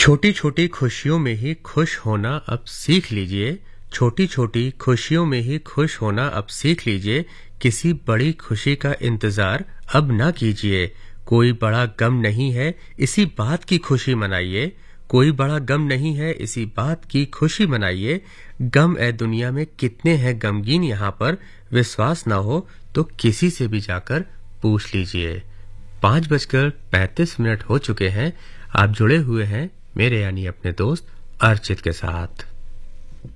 छोटी छोटी खुशियों में ही खुश होना अब सीख लीजिए। छोटी छोटी खुशियों में ही खुश होना अब सीख लीजिए। किसी बड़ी खुशी का इंतजार अब ना कीजिए। कोई बड़ा गम नहीं है, इसी बात की खुशी मनाइए। कोई बड़ा गम नहीं है, इसी बात की खुशी मनाइए। गम ए दुनिया में कितने हैं गमगीन यहाँ पर, विश्वास ना हो तो किसी से भी जाकर पूछ लीजिए। 5:35 हो चुके हैं। आप जुड़े हुए हैं मेरे यानी अपने दोस्त अर्चित के साथ।